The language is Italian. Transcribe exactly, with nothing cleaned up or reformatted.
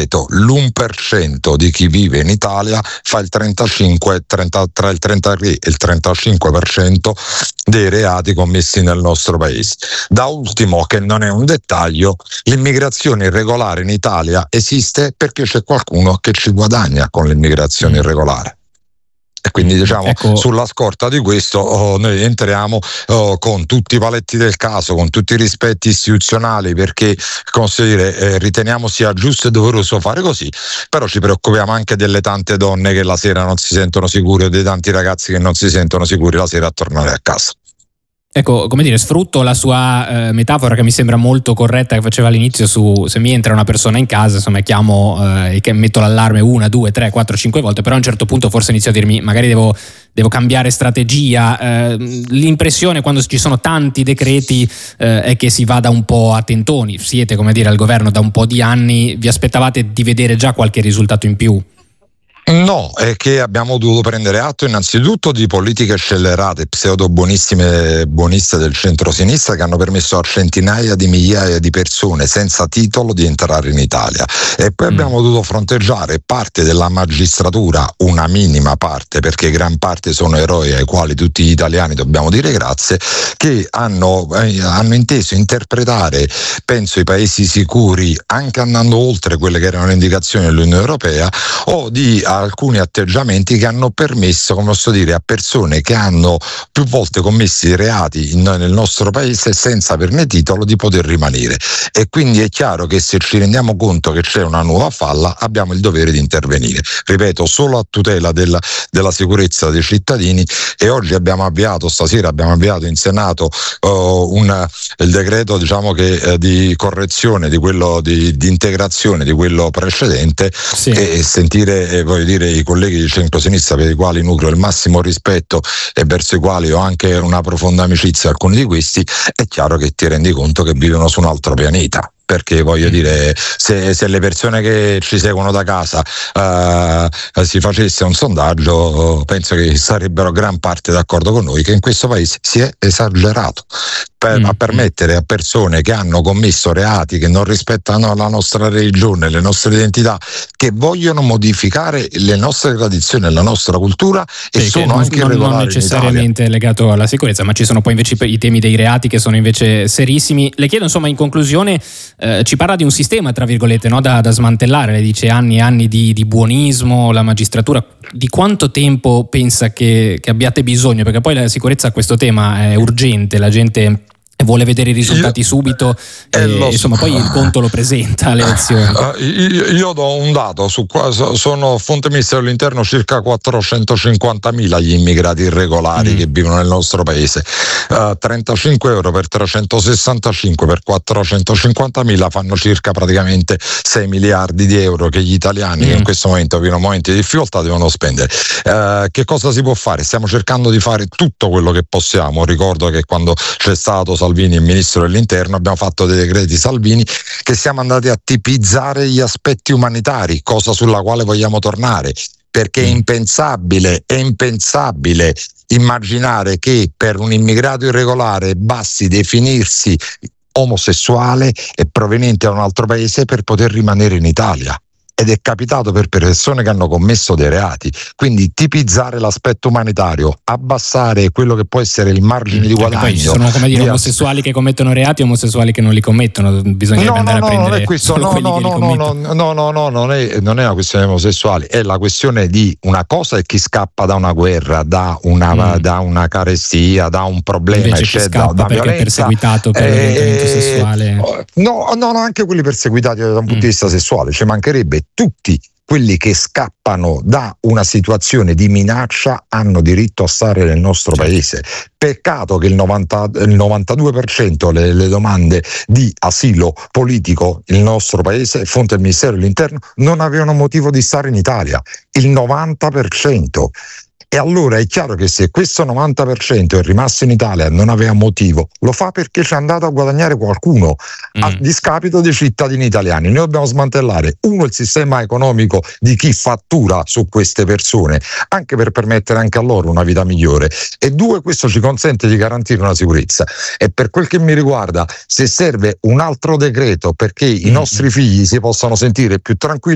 ripeto, l'uno per cento di chi vive in Italia fa il trentacinque, trenta, tra il trentatré e il trentacinque per cento dei reati commessi nel nostro paese. Da ultimo, che non è un dettaglio, l'immigrazione irregolare in Italia esiste perché c'è qualcuno che ci guadagna con l'immigrazione irregolare. E quindi diciamo ecco, sulla scorta di questo oh, noi entriamo oh, con tutti i paletti del caso, con tutti i rispetti istituzionali, perché come si dire, eh, riteniamo sia giusto e doveroso fare così, però ci preoccupiamo anche delle tante donne che la sera non si sentono sicuri o dei tanti ragazzi che non si sentono sicuri la sera a tornare a casa. Ecco, come dire, sfrutto la sua eh, metafora che mi sembra molto corretta, che faceva all'inizio su se mi entra una persona in casa, insomma chiamo eh, e che metto l'allarme una, due, tre, quattro, cinque volte, però a un certo punto forse inizio a dirmi magari devo, devo cambiare strategia. Eh, l'impressione quando ci sono tanti decreti eh, è che si vada un po' a tentoni. Siete, come dire, al governo da un po' di anni, vi aspettavate di vedere già qualche risultato in più? No, è che abbiamo dovuto prendere atto innanzitutto di politiche scellerate, pseudo buonissime buoniste del centro-sinistra, che hanno permesso a centinaia di migliaia di persone senza titolo di entrare in Italia, e poi mm. abbiamo dovuto fronteggiare parte della magistratura, una minima parte, perché gran parte sono eroi ai quali tutti gli italiani dobbiamo dire grazie, che hanno, eh, hanno inteso interpretare, penso, i paesi sicuri anche andando oltre quelle che erano le indicazioni dell'Unione Europea, o di alcuni atteggiamenti che hanno permesso, come posso dire, a persone che hanno più volte commessi reati in, nel nostro paese senza averne titolo di poter rimanere. E quindi è chiaro che se ci rendiamo conto che c'è una nuova falla abbiamo il dovere di intervenire, ripeto, solo a tutela della, della sicurezza dei cittadini. E oggi abbiamo avviato, stasera abbiamo avviato in Senato uh, un, il decreto, diciamo che eh, di correzione di quello di, di integrazione di quello precedente, sì. E sentire eh, voglio dire i colleghi di centrosinistra, per i quali nutro il massimo rispetto e verso i quali ho anche una profonda amicizia, alcuni di questi, è chiaro che ti rendi conto che vivono su un altro pianeta. Perché voglio dire, se, se le persone che ci seguono da casa uh, si facesse un sondaggio, penso che sarebbero gran parte d'accordo con noi che in questo paese si è esagerato per, mm. a permettere a persone che hanno commesso reati che non rispettano la nostra religione, le nostre identità, che vogliono modificare le nostre tradizioni e la nostra cultura, e sì, sono non, anche non, irregolari non necessariamente in legato alla sicurezza, ma ci sono poi invece i temi dei reati che sono invece serissimi. Le chiedo insomma in conclusione, Eh, ci parla di un sistema tra virgolette, no, da, da smantellare, le dice anni e anni di, di buonismo, la magistratura. Di quanto tempo pensa che, che abbiate bisogno? Perché poi la sicurezza a questo tema è urgente, la gente vuole vedere i risultati io, subito e, eh, insomma so. Poi il conto lo presenta alle elezioni. Uh, io, io do un dato, su qua, sono fonte Ministero dell'Interno circa quattrocentocinquantamila gli immigrati irregolari mm. che vivono nel nostro paese, uh, trentacinque euro per trecentosessantacinque per quattrocentocinquantamila fanno circa praticamente sei miliardi di euro che gli italiani mm. che in questo momento vivono momenti di difficoltà devono spendere. Uh, che cosa si può fare? Stiamo cercando di fare tutto quello che possiamo. Ricordo che quando c'è stato Salvini, il ministro dell'Interno, abbiamo fatto dei decreti Salvini che siamo andati a tipizzare gli aspetti umanitari, cosa sulla quale vogliamo tornare, perché è impensabile, è impensabile immaginare che per un immigrato irregolare basti definirsi omosessuale e proveniente da un altro paese per poter rimanere in Italia. Ed è capitato per persone che hanno commesso dei reati. Quindi tipizzare l'aspetto umanitario, abbassare quello che può essere il margine di guadagno. Poi ci sono, come dire, omosessuali che commettono reati e omosessuali che non li commettono. Bisognerebbe no, andare no, a prendere non è questo, solo no, quelli no, che no, li no, commettono. no, no, no, non è, non è una questione di omosessuali, è la questione di una cosa è chi scappa da una guerra, da una, mm. da una carestia, da un problema, invece eccetera, chi scappa da perché violenza, è perseguitato per eh, l'orientamento sessuale. No, no, no, anche quelli perseguitati da un punto mm. di vista sessuale, ci mancherebbe. Tutti quelli che scappano da una situazione di minaccia hanno diritto a stare nel nostro paese. Peccato che il, novanta, il novantadue per cento delle le domande di asilo politico nel nostro paese, fonte del Ministero dell'Interno, non avevano motivo di stare in Italia. Il novanta per cento. E allora è chiaro che se questo novanta per cento è rimasto in Italia e non aveva motivo, lo fa perché ci è andato a guadagnare qualcuno mm. a discapito dei cittadini italiani. Noi dobbiamo smantellare, uno, il sistema economico di chi fattura su queste persone, anche per permettere anche a loro una vita migliore, e due, questo ci consente di garantire una sicurezza. E per quel che mi riguarda, se serve un altro decreto perché mm. i nostri figli si possano sentire più tranquilli